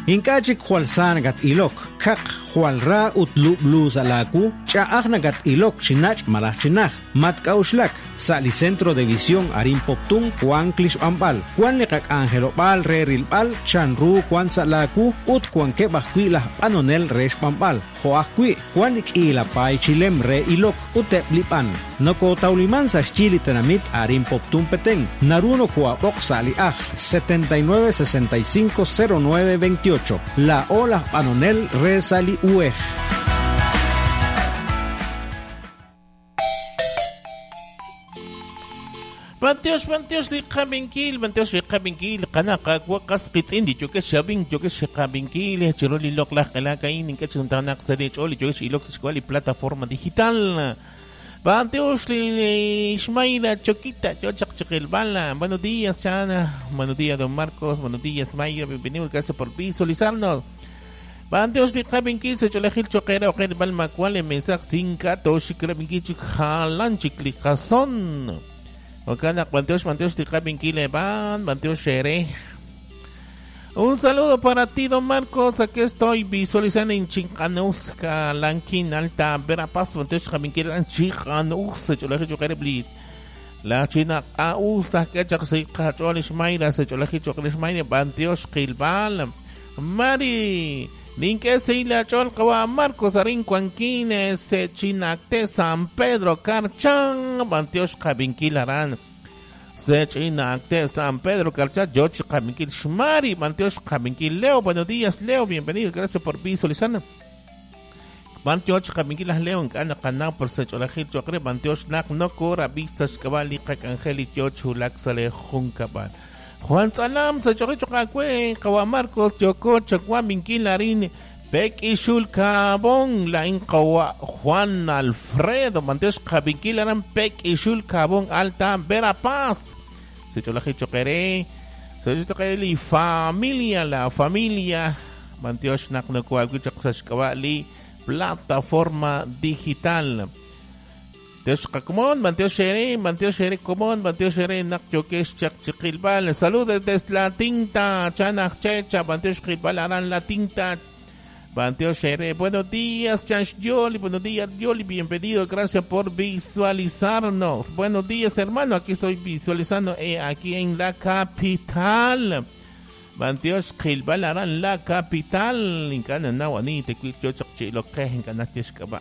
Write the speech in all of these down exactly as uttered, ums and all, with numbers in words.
Inkachik Jualsan gat ilok, kak Jualra utlu blues alaku, chaagna gat ilok chinach malachinach, matkauslak, sali centro de visión arin poptun, Juan Klish Ambal, Juan Lekak Angelo Bal, Re Rilbal, Chanru, Juan Salaku, Ut Juan Kebakui la Panonel Resh Pambal, Joakui, Juan Ikila Pai Chilem Re Ilok, Utep Lipan, Noko Tauliman sa Chili Tenamit arin poptun peteng, Naruno Kuapok Sali Aj, setenta y nueve sesenta y cinco cero nueve veintiocho, La Ola Panonel Re Sali Uej. Banteos, banteos de Kabinkil, banteos de Kabinkil, Kanaka, Wakas, Pitindi, Joke Shabin, Joke Kabinkil, Chiroli Lokla, Kalakain, in Kachuntanak, Sadich, Oli, Joke Ilox, Squali, plataforma digital. Banteos de Ishmaila, Choquita, Chochak Choquelbala, buenos días, Chana, buenos días, don Marcos, buenos días, Maya, bienvenido, gracias por visualizarnos. Banteos de Kabinkil, se cholejil choquera, Ojer Balma, cual en mensaje sin cato, Shikrabinkil, Jalan, Chiclicazón. Okana, Banteos, Banteos de Kabinkil, Ban, Banteos Shere. Un saludo para ti, don Marcos. Aquí estoy visualizando en Chincanusca, Lankin, Alta, Verapaz, Banteos Kabinkil, Chincanus, Cholaje Choquereblit. La China, Austa, Ketchak, Sechacholish Mayra, Secholaje Choquelish Mayra, Banteos Kilbal, Mari. Ninque se la cholca Marcos Arin Cuanquine se chinacte San Pedro Carchan Banteos Kabinkil Aran se chinacte San Pedro Carchan George Kabinkil Shmari Banteos Kabinkil Leo. Buenos días, Leo, bienvenido, gracias por visualizarnos. Banteos Kabinkil Leo en Cana Cana por se cholajil chocre Banteos Nak no cora vistas cabali Angeli Yochu Laxale Juncaban Juan Salam, se choquicho cacue, Caguamarcos, Choco, Chacuabinkil, Larín, Pek y Shulcabón, la Incawa, Juan Alfredo, Banteos Kabinkil, Laran, Pek y Shulcabón, Alta, Verapaz, se choquicho queré, se choquicho queré, familia, la familia, Banteos Naknokua, Guchacabali, plataforma digital. Banteos Kakumon, Banteos Shere, Banteos Shere Comón, Banteos Shere Nakyokesh Chak Chikilbal. Saludos desde la tinta, Chanach Checha, Banteos Chikilbal harán la tinta. Banteos Shere, buenos días, Chanch Yoli, buenos días, Yoli, bienvenido, gracias por visualizarnos. Buenos días, hermano, aquí estoy visualizando, eh, aquí en la capital. Banteos Chikilbal harán la capital. Incana Nawani, te cuido Chakchilo Kejen Kanakishkaba.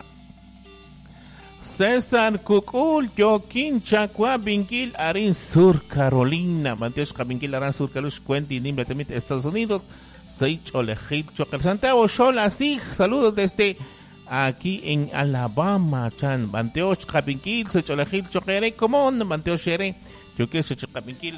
César Cucul, Joaquín Chacuabinkil, Arin Sur Carolina, Banteos Kabinkil, Aran Sur Carolina, Cuenti, Nimba, Estados Unidos, Seich Olejil, Chocal Santiago, Shola, Sig, saludos desde aquí en Alabama, Chan, Banteos Kabinkil, Seich Olejil, Chocere, Comón, Banteos Shere, yo quiero Seich Kabinkil,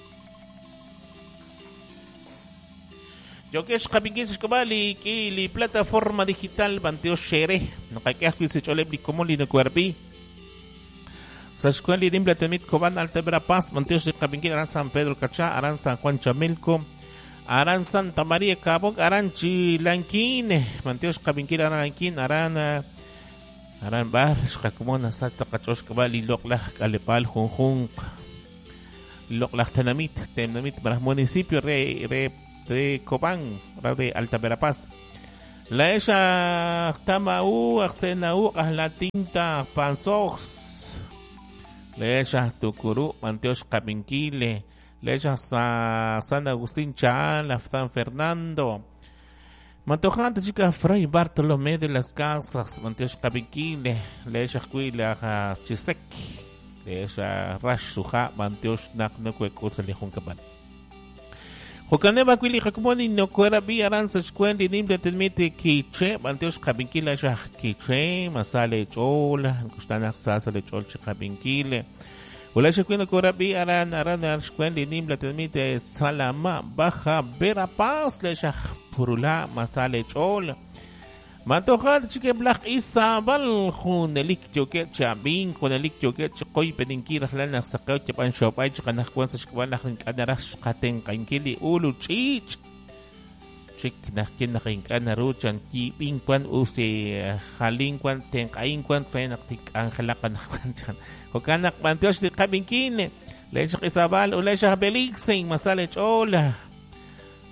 yo que es Kabinkil Kabali, que la plataforma digital Banteos Shere, no hay que hacer se chole como li no cuerpi. Sascuali dimbla temit Coban Alta Verapaz, Banteos de Kabinkil, Aran San Pedro Cacha, Aran San Juan Chamelco, Aran Santa María Cabo, Aran Chilanquine, Banteos Kabinkil, Aran Lanquin, Aran Aran Bar, Shkakumona Satsa Kachos Kabali, Loklach, Alepal, Junjun, Loklach Tenamit, Tenamit, para municipio, re, re, de Cobán, de Alta Verapaz. La ella Tamau, Arsenau, la tinta Panzos. La ella Tucurú, Banteos Kabinkil, la ella San Agustín Chan, la San Fernando. Mantojante chica Fray Bartolomé de las Casas, Banteos Kabinkil, la ella Cuila Chisek, la ella Rash Suja, Banteos Naknokwe Kusali Juncaban. Hokaneba Quili Hakumoni no Querabi Aran Sachquendi Nimble Temite Kiche, Banteos Kabinkil, Shah Kiche, Masale Chola, Kustana Sasale Chol Kabinkil. Ulasha Quino Querabi Aran Aran Arshquendi Nimble Temite Salama, Baja Verapaz, Lesha Purula, Masale Chol. Mantojad chique black isabal hunelik joket chabin hunelik joket chikoy pedinkir lana sakaw chapan shopay chikanak kwan sa shkwan nakin kadarash katen kainkili ulu chich chik nakin nakin kanaruchan kiping kwan usi haling kwan ten kain kwan penak tik angelakan kwan chan hokanak pantios di kabinkin lechak isabal ulesha belixing masale chola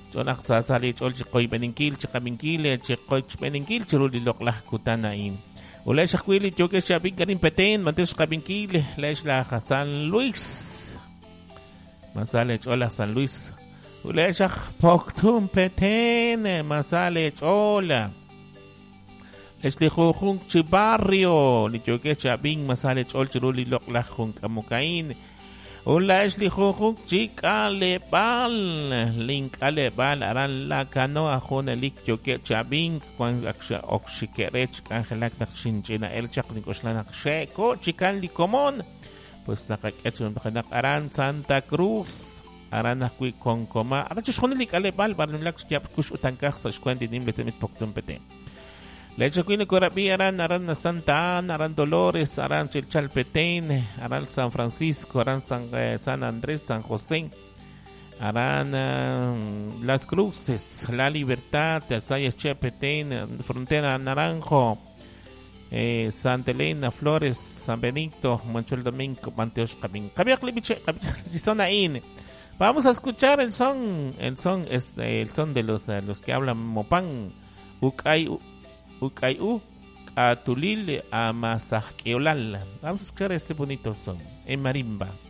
Chonak sasali chol chikoy beninkil chikabinkil chikoy beninkil chiruli loklah kutanain. Ula shakwili choke shabik garin peten mantes kabinkil lesh la San Luis. Masale chola San Luis. Ula shak poktum peten masale chola. Lesh li khung chibarrio ni choke shabing masale chol chiruli loklah khung kamukain. Ula isli khukuk chik alebal link alebal aran la kano akona lik yoke chabing kwan aksha oksikerech kangelak nakshinchina el chak nikosla nakshe ko chikan likomon pues nakaketsun bakanak aran Santa Cruz aran nakwi konkoma aran chishkon lik alebal baran lak siap kus utankak sa shkwan dinim betemit poktum pete leche kuine korabi aran aran na Santa Ana, aran Dolores, aran Chilchalpetén, aran San Francisco, aran San, eh, San Andrés, San José, aran uh, Las Cruces, La Libertad, Sayas Chepetén, Frontera Naranjo, eh, Santa Elena, Flores, San Benito, Manchuel Domingo, Manteos Cabín. Vamos a escuchar el son, el son es eh, el son de los, eh, los que hablan Mopán, Ukay Ukayu Atulil Amasahkeolal. Vamos a escuchar este bonito son en marimba.